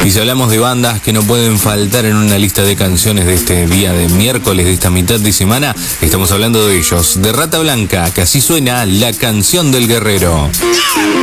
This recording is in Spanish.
Y si hablamos de bandas que no pueden faltar en una lista de canciones de este día de miércoles, de esta mitad de semana, estamos hablando de ellos, de Rata Blanca, que así suena La Canción del Guerrero.